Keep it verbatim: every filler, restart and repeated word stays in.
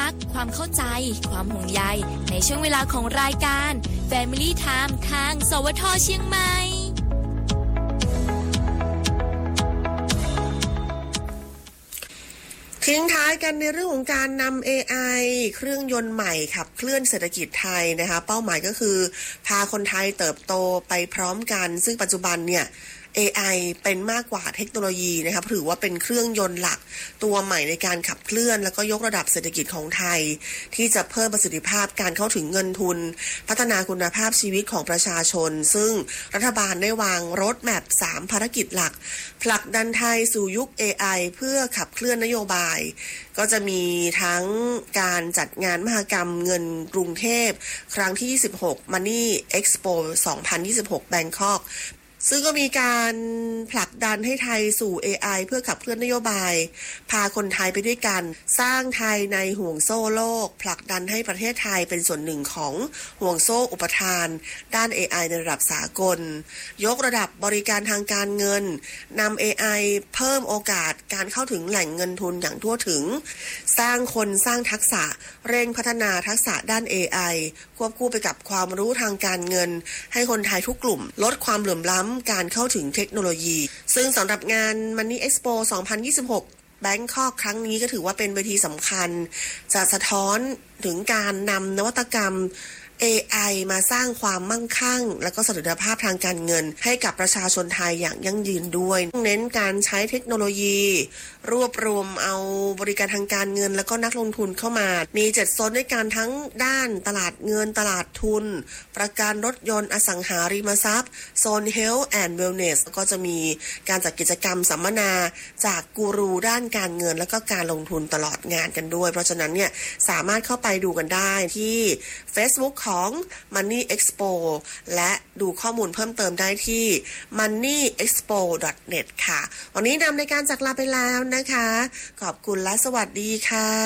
กความเข้าใจความห่วงใยในช่วงเวลาของรายการ Family Time ทางสวทเชียงใหม่ทิ้งท้ายกันในเรื่องของการนำ เอ ไอ เครื่องยนต์ใหม่ขับเคลื่อนเศรษฐกิจไทยนะคะเป้าหมายก็คือพาคนไทยเติบโตไปพร้อมกันซึ่งปัจจุบันเนี่ย เอ ไอ เป็นมากกว่าเทคโนโลยีนะคะถือว่าเป็นเครื่องยนต์หลักตัวใหม่ในการขับเคลื่อนแล้วก็ยกระดับเศรษฐกิจของไทยที่จะเพิ่มประสิทธิภาพการเข้าถึงเงินทุนพัฒนาคุณภาพชีวิตของประชาชนซึ่งรัฐบาลได้วางโรดแมพสามภารกิจหลักผลักดันไทยสู่ยุค เอ ไอ เพื่อขับเคลื่อนนโยบายก็จะมีทั้งการจัดงานมหกรรมเงินกรุงเทพครั้งที่ยี่สิบหก Money Expo สองพันยี่สิบหก Bangkokซึ่งก็มีการผลักดันให้ไทยสู่ เอ ไอ เพื่อขับเคลื่อนนโยบายพาคนไทยไปด้วยกันสร้างไทยในห่วงโซ่โลกผลักดันให้ประเทศไทยเป็นส่วนหนึ่งของห่วงโซ่อุปทานด้าน เอ ไอ ในระดับสากลยกระดับบริการทางการเงินนำ เอ ไอ เพิ่มโอกาสการเข้าถึงแหล่งเงินทุนอย่างทั่วถึงสร้างคนสร้างทักษะเร่งพัฒนาทักษะด้าน เอ ไอ ควบคู่ไปกับความรู้ทางการเงินให้คนไทยทุกกลุ่มลดความเหลื่อมล้ำการเข้าถึงเทคโนโลยีซึ่งสำหรับงาน Money Expo สองพันยี่สิบหก Bangkok ครั้งนี้ก็ถือว่าเป็นเวทีสำคัญจะสะท้อนถึงการนำนวัตกรรมเอ ไอ มาสร้างความมั่งคั่งและก็เสถียรภาพทางการเงินให้กับประชาชนไทยอย่างยั่งยืนด้วยเน้นการใช้เทคโนโลยีรวบรวมเอาบริการทางการเงินแล้วก็นักลงทุนเข้ามามีเจ็ดโซนด้วยกันทั้งด้านตลาดเงินตลาดทุนประกันรถยนต์อสังหาริมทรัพย์โซน Health and Wellness ก็จะมีการจัดกิจกรรมสัมมนาจากกูรูด้านการเงินแล้วก็การลงทุนตลอดงานกันด้วยเพราะฉะนั้นเนี่ยสามารถเข้าไปดูกันได้ที่ Facebookของ Money Expo และดูข้อมูลเพิ่มเติมได้ที่ มันนี่เอ็กซ์โป ดอท เน็ต ค่ะวันนี้นำในการจากลาไปแล้วนะคะขอบคุณและสวัสดีค่ะ